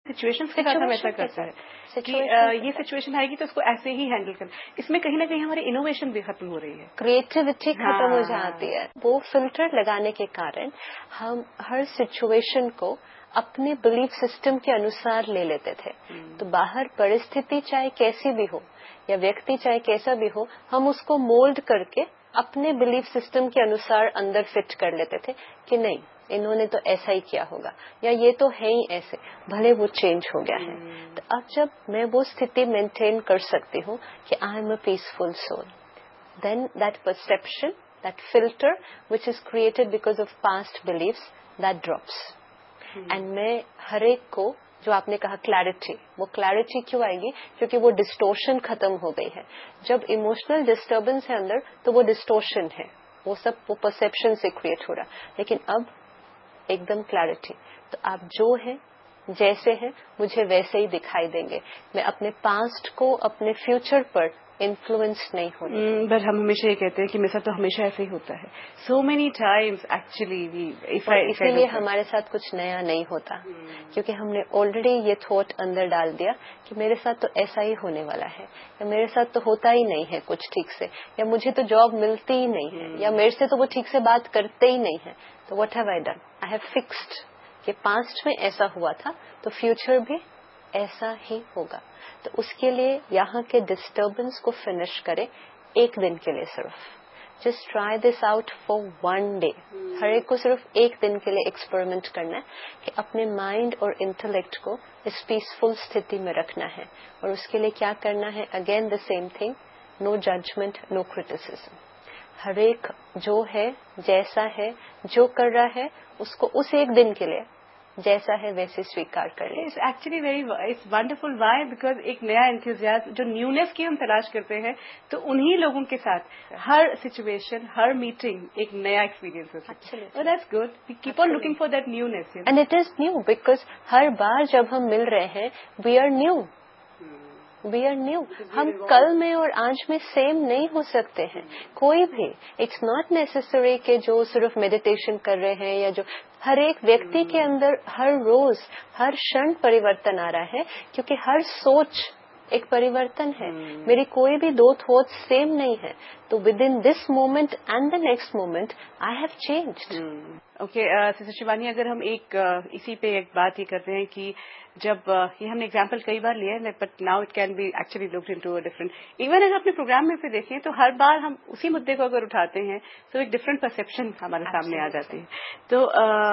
Situations के साथ हम ऐसा करते हैं कि ये सिचुएशन आएगी तो उसको ऐसे ही हैंडल करना, इसमें कहीं ना कहीं हमारी इनोवेशन भी खत्म हो रही है, क्रिएटिविटी खत्म हो जाती है। वो फिल्टर लगाने के कारण हम हर सिचुएशन को अपने बिलीफ सिस्टम के अनुसार ले लेते थे। तो बाहर परिस्थिति चाहे कैसी भी हो या व्यक्ति चाहे कैसा भी हो, हम उसको मोल्ड करके अपने बिलीफ सिस्टम के अनुसार अंदर फिट कर लेते थे कि नहीं, इन्होंने तो ऐसा ही किया होगा या ये तो है ही ऐसे, भले वो चेंज हो गया है। तो अब जब मैं वो स्थिति मेंटेन कर सकती हूँ कि I am a peaceful soul, then that perception, that filter which is created because of past beliefs, that drops. And मैं हर एक को, जो आपने कहा क्लैरिटी, वो क्लैरिटी क्यों आएगी? क्योंकि वो डिस्टोर्शन खत्म हो गई है। जब इमोशनल डिस्टर्बेंस है अंदर तो वो डिस्टोर्शन है, वो सब वो परसेप्शन से क्रिएट हो रहा। लेकिन अब एकदम क्लैरिटी, तो आप जो है जैसे हैं मुझे वैसे ही दिखाई देंगे। मैं अपने पास्ट को अपने फ्यूचर पर इन्फ्लुएंस नहीं होने। बट हम हमेशा ये कहते हैं कि मेरे साथ तो हमेशा ऐसे ही होता है, सो मेनी टाइम्स एक्चुअली इसीलिए हमारे साथ कुछ नया नहीं होता, क्योंकि हमने ऑलरेडी ये थॉट अंदर डाल दिया कि मेरे साथ तो ऐसा ही होने वाला है, या मेरे साथ तो होता ही नहीं है कुछ ठीक से, या मुझे तो जॉब मिलती ही नहीं है, या मेरे से तो वो ठीक से बात करते ही नहीं है। तो what have I done? I have fixed कि पास्ट में ऐसा हुआ था तो फ्यूचर भी ऐसा ही होगा। तो उसके लिए यहाँ के डिस्टर्बेंस को फिनिश करें एक दिन के लिए सिर्फ। Just try this out for one day. हर एक को सिर्फ एक दिन के लिए एक्सपेरिमेंट करना है कि अपने माइंड और इंटेलेक्ट को इस पीसफुल स्थिति में रखना है। और उसके लिए क्या करना है? Again the same thing, no judgement, no criticism. हर एक जो है, जैसा है, जो कर रहा है, उसको उस एक दिन के लिए जैसा है वैसे स्वीकार करें। It's actually very it's wonderful. Why? Because एक नया एंथुसियाज्म, जो न्यूनेस की हम तलाश करते हैं, तो उन्हीं लोगों के साथ हर सिचुएशन, हर मीटिंग एक नया एक्सपीरियंस हो सकता है। Oh, that's good. We keep on looking for that newness. And it is new because हर बार जब हम मिल रहे हैं, we are new. We are new. हम कल में और आज में सेम नहीं हो सकते हैं कोई भी। इट्स नॉट नेसेसरी कि जो सिर्फ मेडिटेशन कर रहे हैं या जो, हर एक व्यक्ति के अंदर हर रोज हर क्षण परिवर्तन आ रहा है, क्योंकि हर सोच एक परिवर्तन है। मेरी कोई भी दो थॉट सेम नहीं है, तो with in this moment and the next moment I have changed. Okay sister Shivani, अगर हम इसी पे एक बात ये करते हैं कि जब ये हमने एग्जांपल कई बार लिया है, but now it can be actually looked into a different, even अगर अपने प्रोग्राम में भी देखें तो हर बार हम उसी मुद्दे को अगर उठाते हैं तो एक डिफरेंट परसेप्शन हमारे सामने आ जाती है। तो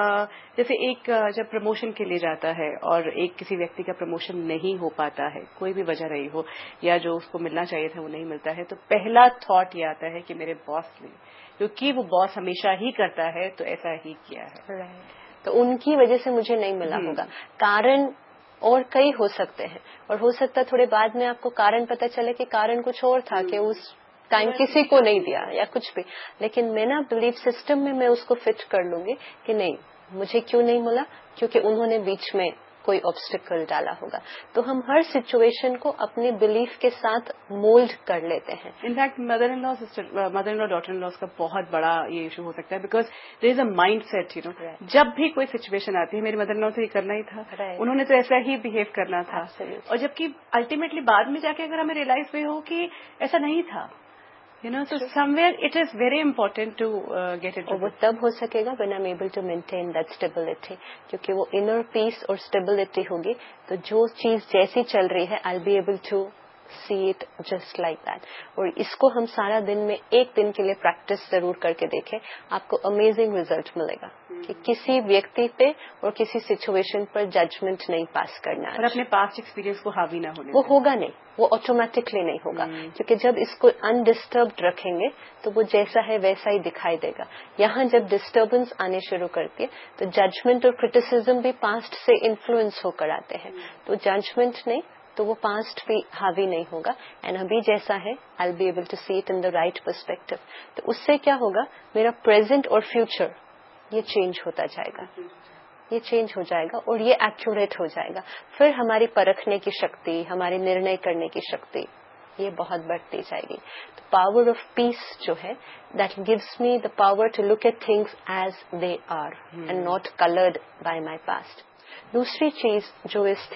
जैसे एक जब प्रमोशन के लिए जाता है और एक किसी व्यक्ति का प्रमोशन नहीं हो पाता है, कोई भी वजह रही हो, या जो उसको मिलना चाहिए था वो नहीं मिलता है, तो पहला थॉट ये आता है कि मेरे बॉस ने, क्योंकि वो बॉस हमेशा ही करता है तो ऐसा ही किया है। तो उनकी वजह से मुझे नहीं मिला होगा। कारण और कई हो सकते हैं, और हो सकता है थोड़े बाद में आपको कारण पता चले कि कारण कुछ और था, कि उस टाइम किसी को नहीं दिया या कुछ भी। लेकिन मैं ना बिलीफ सिस्टम में मैं उसको फिट कर लूंगी कि नहीं, मुझे क्यों नहीं मिला, क्योंकि उन्होंने बीच में कोई ऑब्स्टिकल डाला होगा। तो हम हर सिचुएशन को अपने बिलीफ के साथ मोल्ड कर लेते हैं। In fact mother in law daughter in law का बहुत बड़ा ये इशू हो सकता है, because there is a mind set, you know, जब भी कोई सिचुएशन आती है, मेरी मदर इन लॉ तो ये करना ही था, उन्होंने तो ऐसा ही बिहेव करना था, और जबकि अल्टीमेटली बाद में जाके अगर हमें रियलाइज हुई हो कि ऐसा नहीं था, you know, so somewhere it is very important to get it. और वो तब हो सकेगा when I'm able to maintain that stability, क्योंकि वो inner peace और stability होगी, तो जो चीज जैसी चल रही है I'll be able to see it just like that. और इसको हम सारा दिन में एक दिन के लिए प्रैक्टिस जरूर करके देखें, आपको अमेजिंग रिजल्ट मिलेगा कि किसी व्यक्ति पे और किसी सिचुएशन पर जजमेंट नहीं पास करना है, और अपने पास्ट एक्सपीरियंस को हावी ना होने, वो होगा नहीं, वो ऑटोमेटिकली नहीं होगा। क्योंकि जब इसको अनडिस्टर्ब्ड रखेंगे तो वो जैसा है वैसा ही दिखाई देगा। यहाँ जब डिस्टर्बेंस आने शुरू करती है तो जजमेंट और क्रिटिसिज्म भी पास्ट से इन्फ्लुएंस होकर आते हैं, तो जजमेंट नहीं तो वो पास्ट भी हावी नहीं होगा, एंड अभी जैसा है I will be able to see it in the right perspective. तो उससे क्या होगा, मेरा प्रेजेंट और फ्यूचर ये चेंज होता जाएगा, ये चेंज हो जाएगा और ये एक्यूरेट हो जाएगा। फिर हमारी परखने की शक्ति, हमारी निर्णय करने की शक्ति ये बहुत बढ़ती जाएगी। तो पावर ऑफ पीस जो है, that gives me the power to look at things as they are and not coloured bye my past. दूसरी चीज जो इस